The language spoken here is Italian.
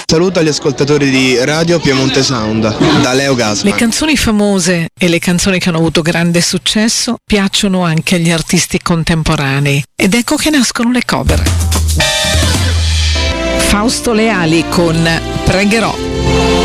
Saluto agli ascoltatori di Radio Piemonte Sound, da Leo Gasman. Le canzoni famose e le canzoni che hanno avuto grande successo piacciono anche agli artisti contemporanei ed ecco che nascono le cover. Fausto Leali con Pregherò.